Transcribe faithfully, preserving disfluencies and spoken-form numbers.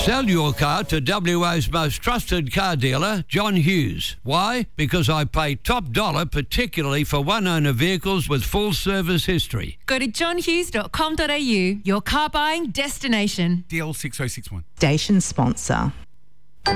Sell your car to W A's most trusted car dealer, John Hughes. Why? Because I pay top dollar, particularly for one-owner vehicles with full service history. Go to john hughes dot com dot a u, your car buying destination. D L six oh six one. Station sponsor.